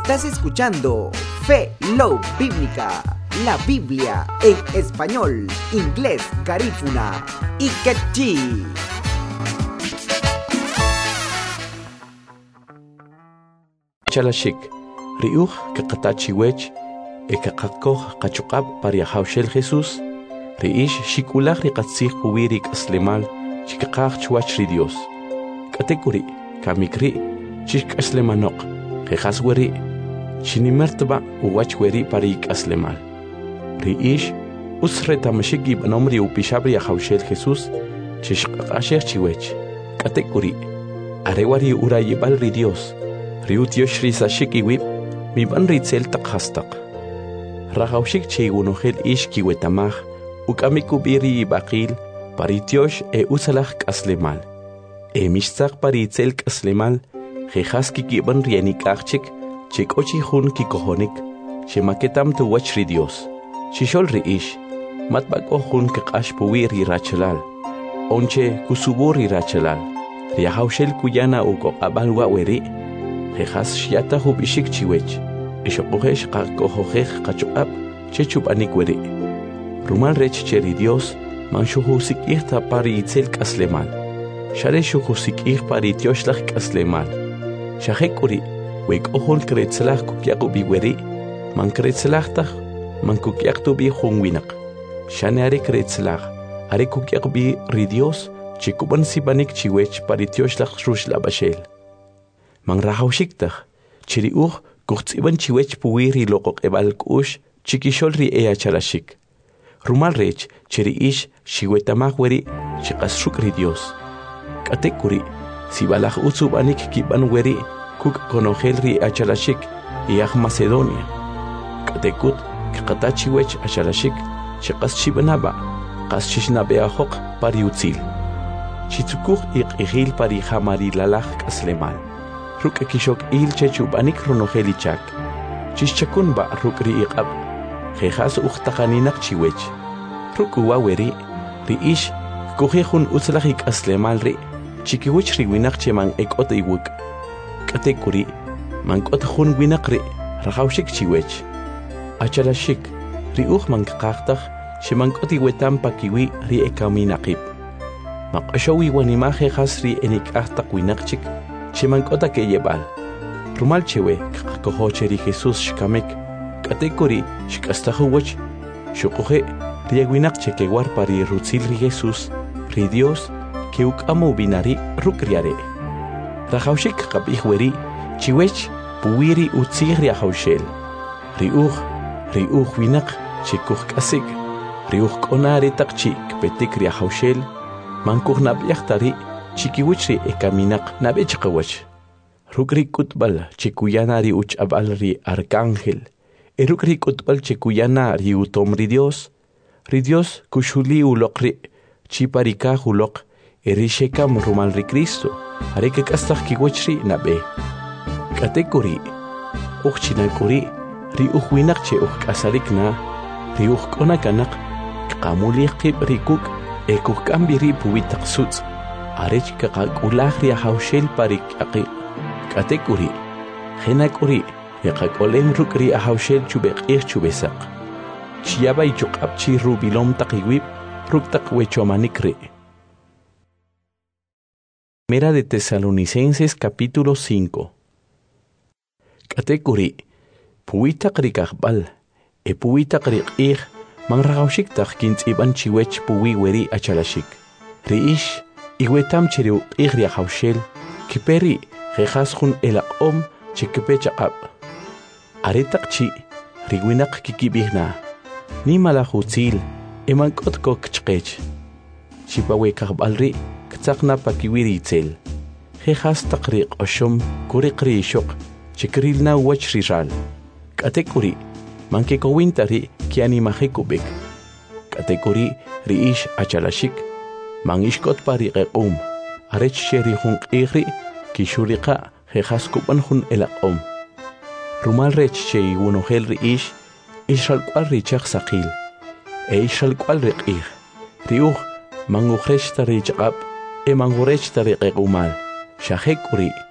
Estás escuchando Fe Love Bíblica, la Biblia en español, inglés, garífuna y quechí. Chalashik, riuj kaqatachiwech, ekaqakoj qachuqab pariahawshel Jesús, riish shikulaj riqatzij puwirik aslemal, chikaqaj chuach ri Dios. Katekuri, kamikri, chik aslemanok, jejas weri, chinimertba uwach weri parik aslemal. Riish, usretamashik ibnomri upishabri ahawshel Jesús, chishqaqasher chiwech. Katekuri, arewari urayibal ri Dios. Riut yoshri sashik iwip, mi ban ritzel takhastak. Rahawshik cheigunohel ish kiwetamaj, ukamiku biri ibaqil, parityosh usalaj kaslemal. Mishtzak paritzel kaslemal, jejas kikiban rienikachik, chikochi hun kikohonik, shemaketam tu wachri Dios. Shishol ri ish, matbako hun kakash puwiri rachalal. Onche kusuburi rachalal. Riahawshel kuyana uko abalwa weri. Jejas shiata hubishik chiwech, ishokohesh qakohojej qachuab, chechub anikweri. Rumal rech cheri Dios, manshuhusik ihta pari itzel kaslemal. Share shuhusik ih pari tioshlach kaslemal. Shahekuri, wek ohon kretzlach kukyaku biweri, man kretzlachtach, man kukyaktu bi hungwinak. Shane are kretzlach, are kukyaku bi ri Dios, chikuban sibanik chiwech pari tioshlach shrushla bashel. Man rahawshiktaj, chiri kuchtsiban chiwech puwiri loqoq ebal kush, chikishol ri chalashik. Rumal rech, chiri ish, shiwetamaj weri, chikasruk ri Dios. Katekuri, sibalaj utsubanik kiban weri, kuk konogel ri chalashik, iaj Macedonia. Katekut, kikata chiwech chalashik, chikas chibanaba, kas chishnabea pari utzil. Chitsukuj iqihil pari jamari lalaj kaslemal. Ruk kishok il chechub anik ronogelichak. Chischakun ba ruk ri iqab. Jejas uhtaqaninak chiwech. Ruk uwaweri, ri ish, kujejun utzlajik aslemal ri, chikiwich ri winak cheman ekot iwuk. Katekuri, mankot hun winak ri, rahawshik chiwech. Achalashik, ri man kakaktaj, shemankot iwetam pakiwi ri ekaminakib. Makashawi wanima jejas ri enikahtak winakchik, Chimankota que lleval. Rumal chewe, kakohocheri Jesús shkamek, katekori, shkastahuwach, shukoje, riaguinak chequewar pari rutzil ri Jesús, ri Dios, que ukamo binari rukriare. Rahaushik kapihweri, chiwech, puwiri utzir riahaushel. Riuj winak, chikuj kasik, riuj konare takchi, kpetik riahaushel, mankuj nabiachtari, chikiwichri ekaminak nabechqawach. Rukri kutbal chikuyana ri uchabal ri arcángel. Rukri kutbal chikuyana ri utom ri Dios kushuli ulokri chiparika ulok erishekam rumal ri Cristo. Areke kastak kiwichri nabe. Katekuri uchinakuri ri uchwinak che uchkasalikna ri uchkonakanak kamuli qib rikuk ekukambiri puwitaqsutz. Arech kakakulahri ahawshel parik aqi. Katekuri, henakuri, yakakolen rukri ahawshel chubekir chubesak. Chiabay chukapchi rubilom takiwip, ruktak wechomanikri. Primera de Tesalonicenses capítulo 5. Katekuri, puwitak rikakbal, puwitak rikir, manrahawshik tak kint iban chiwech puwi weri achalashik. Riish, Iwetam chiriu igria hawshel, kiperi, jejashun elaqom, chikipechaqab. Aretak chi, rigwinak kikibihna. Ni malahutzil, emankot kokchqech. Chipawe kahbalri, ktsakna pakiwiri itzel. Jejas takriq oshom, kurikri shok, chikrilna wachriral. Katekuri, mankekowintari, kianimahekubik. Katekuri, riish achalashik. Mangishkot pari arech sheri hun igri, kishurika, jejas kupan hun elaqom. Rumal rech shei wunohel riish, ishal kwal richak sakil, ishal kwal riqir. Riuj, manguresh tari chaqab, mangurech tari qequmal. Shahekuri,